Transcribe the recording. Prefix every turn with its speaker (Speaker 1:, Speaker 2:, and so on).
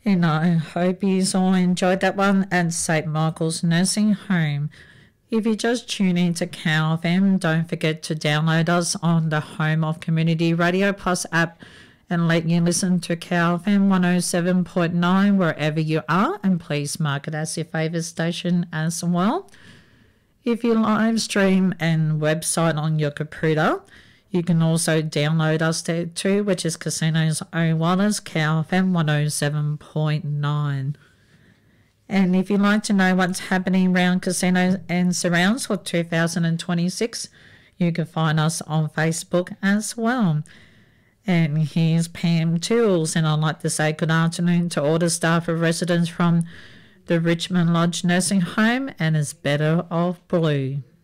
Speaker 1: And I hope you all enjoyed that one at St. Michael's Nursing Home. If you just tune into Cow FM, don't forget to download us on the Home of Community Radio Plus app and let you listen to Cow FM 107.9 wherever you are, and please mark it as your favourite station as well. If you live stream and website on your computer, you can also download us there too, which is Casino's own wireless, Cow FM 107.9. And if you'd like to know what's happening around Casino and surrounds for 2026, you can find us on Facebook as well. And here's Pam Tools, and I'd like to say good afternoon to all the staff and residents from the Richmond Lodge Nursing Home and It's Better Off Blue.